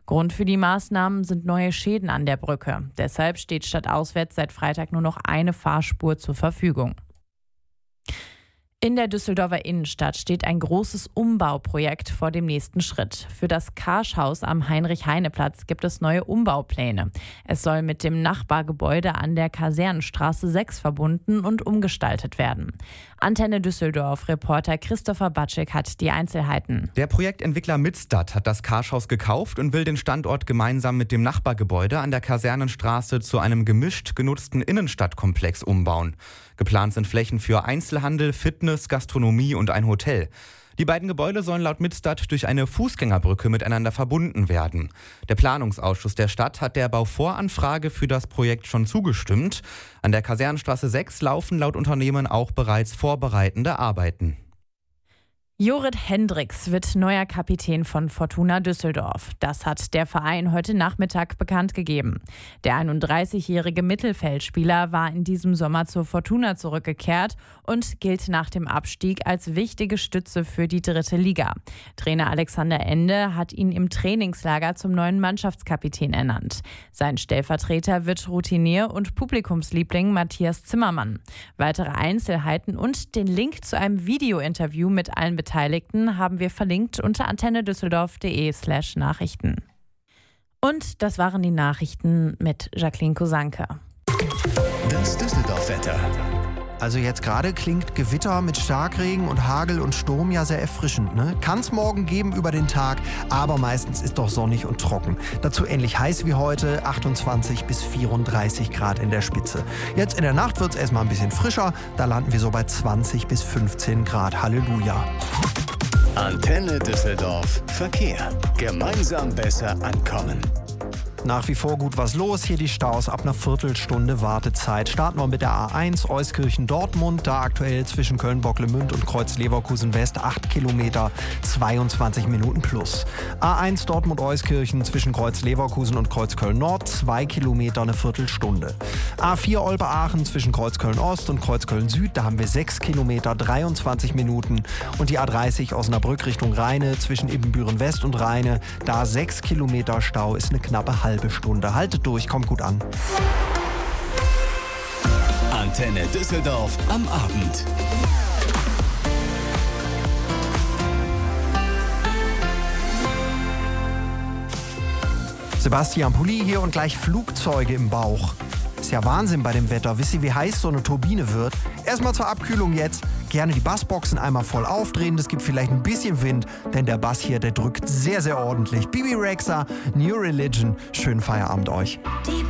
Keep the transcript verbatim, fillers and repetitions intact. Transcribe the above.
Grund für die Maßnahmen sind neue Schäden an der Brücke. Deshalb steht stadtauswärts seit Freitag nur noch eine Fahrspur zur Verfügung. In der Düsseldorfer Innenstadt steht ein großes Umbauprojekt vor dem nächsten Schritt. Für das Karschhaus am Heinrich-Heine-Platz gibt es neue Umbaupläne. Es soll mit dem Nachbargebäude an der Kasernenstraße sechs verbunden und umgestaltet werden. Antenne Düsseldorf-Reporter Christopher Batschik hat die Einzelheiten. Der Projektentwickler Midstat hat das Karschhaus gekauft und will den Standort gemeinsam mit dem Nachbargebäude an der Kasernenstraße zu einem gemischt genutzten Innenstadtkomplex umbauen. Geplant sind Flächen für Einzelhandel, Fitness, Gastronomie und ein Hotel. Die beiden Gebäude sollen laut Midstat durch eine Fußgängerbrücke miteinander verbunden werden. Der Planungsausschuss der Stadt hat der Bauvoranfrage für das Projekt schon zugestimmt. An der Kasernenstraße sechs laufen laut Unternehmen auch bereits vorbereitende Arbeiten. Jorrit Hendricks wird neuer Kapitän von Fortuna Düsseldorf. Das hat der Verein heute Nachmittag bekannt gegeben. Der einunddreißigjährige Mittelfeldspieler war in diesem Sommer zur Fortuna zurückgekehrt und gilt nach dem Abstieg als wichtige Stütze für die dritte Liga. Trainer Alexander Ende hat ihn im Trainingslager zum neuen Mannschaftskapitän ernannt. Sein Stellvertreter wird Routinier und Publikumsliebling Matthias Zimmermann. Weitere Einzelheiten und den Link zu einem Videointerview mit allen Beteiligten haben wir verlinkt unter antennedüsseldorf.de slash Nachrichten. Und das waren die Nachrichten mit Jacqueline Kosanke. Das Düsseldorf-Wetter. Also jetzt gerade klingt Gewitter mit Starkregen und Hagel und Sturm ja sehr erfrischend, ne? Kann es morgen geben über den Tag, aber meistens ist doch sonnig und trocken. Dazu ähnlich heiß wie heute, achtundzwanzig bis vierunddreißig Grad in der Spitze. Jetzt in der Nacht wird es erstmal ein bisschen frischer, da landen wir so bei zwanzig bis fünfzehn Grad. Halleluja. Antenne Düsseldorf Verkehr. Gemeinsam besser ankommen. Nach wie vor gut was los, hier die Staus ab einer Viertelstunde Wartezeit. Starten wir mit der A eins Euskirchen-Dortmund, da aktuell zwischen Köln-Bocklemünd und Kreuz-Leverkusen-West acht Kilometer, zweiundzwanzig Minuten plus. A eins Dortmund-Euskirchen zwischen Kreuz-Leverkusen und Kreuz-Köln-Nord, zwei Kilometer, eine Viertelstunde. A vier Olpe-Aachen zwischen Kreuz-Köln-Ost und Kreuz-Köln-Süd, da haben wir sechs Kilometer, dreiundzwanzig Minuten. Und die A dreißig Osnabrück Richtung Rheine zwischen Ibbenbüren-West und Rheine, da sechs Kilometer Stau, ist eine knappe halbe Stunde. Haltet durch, kommt gut an. Antenne Düsseldorf am Abend. Sebastian Pulli hier und gleich Flugzeuge im Bauch. Ist ja Wahnsinn bei dem Wetter. Wisst ihr, wie heiß so eine Turbine wird? Erstmal zur Abkühlung jetzt. Gerne die Bassboxen einmal voll aufdrehen. Das gibt vielleicht ein bisschen Wind, denn der Bass hier, der drückt sehr, sehr ordentlich. Bibi Rexha, New Religion. Schönen Feierabend euch.